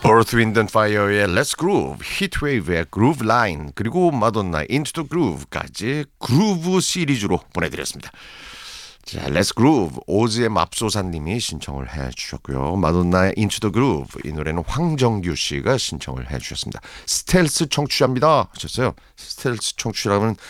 Earth, Wind and Fire의 Let's Groove, Heatwave의 Groove Line, 그리고 마돈나의 Into the Groove까지 그루브 시리즈로 보내드렸습니다. 자, Let's Groove, 오즈의 맙소사님이 신청을 해주셨고요. 마돈나의 Into the Groove, 이 노래는 황정규 씨가 신청을 해주셨습니다. 스텔스 청취자입니다 하셨어요. 스텔스 청취자라면